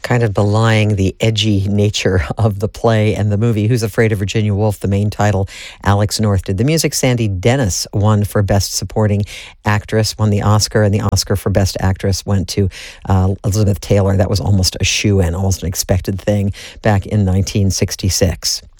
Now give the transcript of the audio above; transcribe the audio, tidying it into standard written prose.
kind of belying the edgy nature of the play and the movie. Who's Afraid of Virginia Woolf, the main title. Alex North did the music. Sandy Dennis won for Best Supporting Actress, won the Oscar, and the Oscar for Best Actress went to Elizabeth Taylor. That was almost a shoo-in, almost an expected thing back in 1966.